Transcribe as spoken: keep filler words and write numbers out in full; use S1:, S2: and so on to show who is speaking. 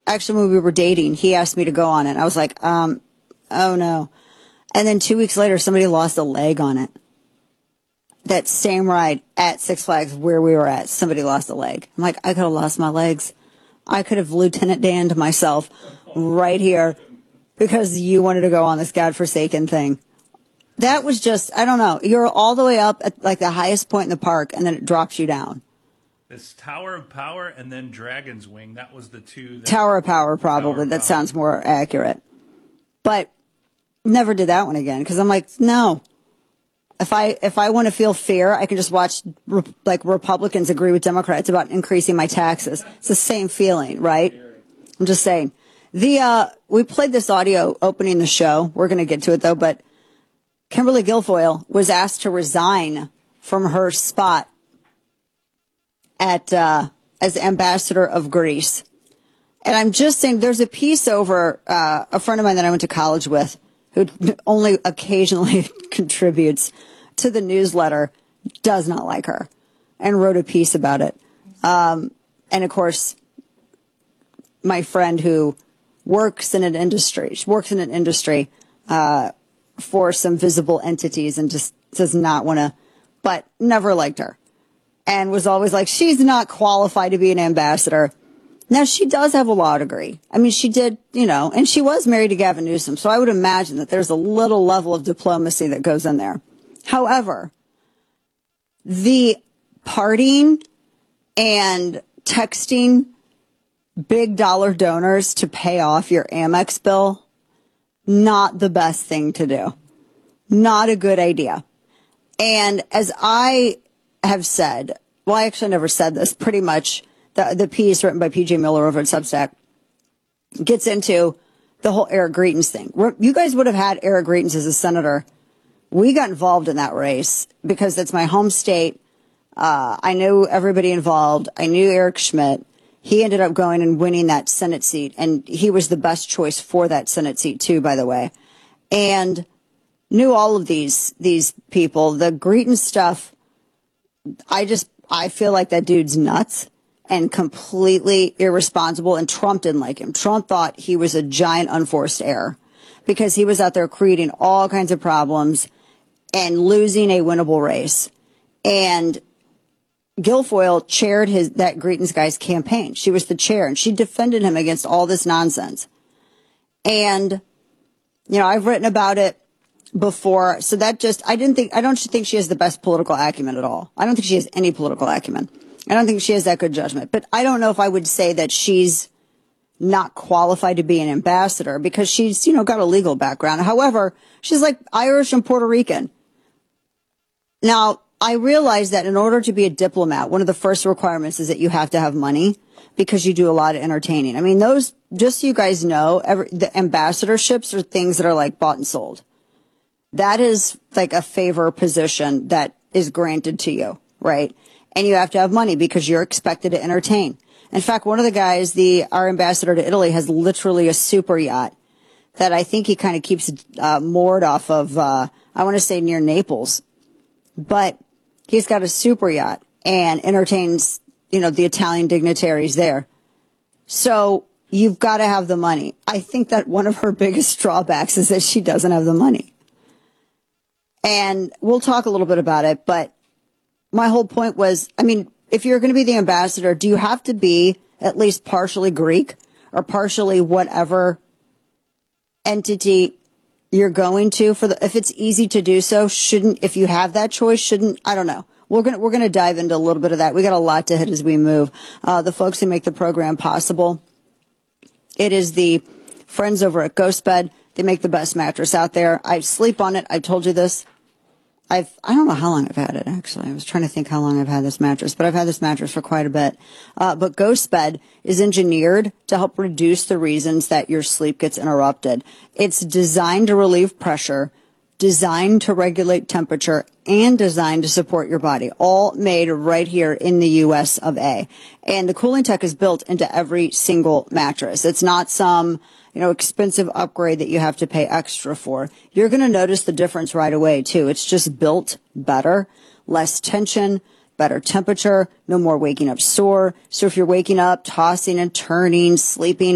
S1: actually, when we were dating, he asked me to go on it. I was like, um, oh no. And then two weeks later, somebody lost a leg on it. That same ride at Six Flags where we were at, somebody lost a leg. I'm like, I could have lost my legs. I could have Lieutenant Dan to myself right here because you wanted to go on this godforsaken thing. That was just, I don't know. You're all the way up at like the highest point in the park, and then it drops you down.
S2: It's Tower of Power and then Dragon's Wing. That was the two. That,
S1: Tower of Power, probably.
S2: Tower of
S1: that
S2: Power.
S1: Sounds more accurate. But never did that one again because I'm like, no. If I if I want to feel fear, I can just watch re- like Republicans agree with Democrats about increasing my taxes. It's the same feeling, right? I'm just saying. The uh, we played this audio opening the show. We're going to get to it though, but Kimberly Guilfoyle was asked to resign from her spot at uh, as ambassador of Greece. And I'm just saying, there's a piece over uh, a friend of mine that I went to college with, who only occasionally contributes to the newsletter, does not like her, and wrote a piece about it. Um, and of course, my friend who works in an industry, she works in an industry uh, for some visible entities and just does not want to, but never liked her. And was always like, she's not qualified to be an ambassador. Now, she does have a law degree. I mean, she did, you know, and she was married to Gavin Newsom. So I would imagine that there's a little level of diplomacy that goes in there. However, the partying and texting big dollar donors to pay off your Amex bill, not the best thing to do. Not a good idea. And as I have said, well, I actually never said this, pretty much the, the piece written by P J Miller over at Substack gets into the whole Eric Greitens thing. You guys would have had Eric Greitens as a senator. We got involved in that race because it's my home state. Uh, I knew everybody involved. I knew Eric Schmidt. He ended up going and winning that Senate seat, and he was the best choice for that Senate seat too, by the way. And knew all of these these people. The Greitens stuff, I just, I feel like that dude's nuts and completely irresponsible, and Trump didn't like him. Trump thought he was a giant unforced error because he was out there creating all kinds of problems and losing a winnable race. And Guilfoyle chaired his that Greitens guy's campaign. She was the chair, and she defended him against all this nonsense. And, you know, I've written about it before. So that just, I didn't think, I don't think she has the best political acumen at all. I don't think she has any political acumen. I don't think she has that good judgment. But I don't know if I would say that she's not qualified to be an ambassador because she's, you know, got a legal background. However, she's like Irish and Puerto Rican. Now, I realize that in order to be a diplomat, one of the first requirements is that you have to have money because you do a lot of entertaining. I mean, those, just so you guys know, every, the ambassadorships are things that are like bought and sold. That is like a favor position that is granted to you, right? And you have to have money because you're expected to entertain. In fact, one of the guys, the our ambassador to Italy, has literally a super yacht that I think he kind of keeps uh, moored off of, uh, I want to say near Naples. But he's got a super yacht and entertains, you know, the Italian dignitaries there. So you've got to have the money. I think that one of her biggest drawbacks is that she doesn't have the money. And we'll talk a little bit about it, but my whole point was, I mean, if you're going to be the ambassador, do you have to be at least partially Greek or partially whatever entity you're going to? For the, if it's easy to do so, shouldn't, if you have that choice, shouldn't, I don't know. We're going to, we're going to dive into a little bit of that. We got a lot to hit as we move. Uh, the folks who make the program possible. It is the friends over at GhostBed. They make the best mattress out there. I sleep on it. I've told you this. I've, I don't know how long I've had it, actually. I was trying to think how long I've had this mattress, but I've had this mattress for quite a bit. Uh, but GhostBed is engineered to help reduce the reasons that your sleep gets interrupted. It's designed to relieve pressure, designed to regulate temperature, and designed to support your body, all made right here in the U S of A. And the cooling tech is built into every single mattress. It's not some, you know, expensive upgrade that you have to pay extra for. You're going to notice the difference right away, too. It's just built better, less tension, better temperature, no more waking up sore. So if you're waking up, tossing and turning, sleeping